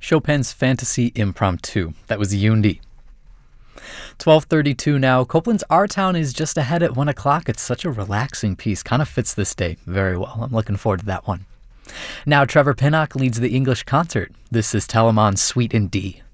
Chopin's Fantasy Impromptu. That was Yundi. 12:32 now. Copeland's Our Town is just ahead at 1 o'clock. It's such a relaxing piece. Kind of fits this day very well. I'm looking forward to that one. Now Trevor Pinnock leads the English concert. This is Telemann Suite in D.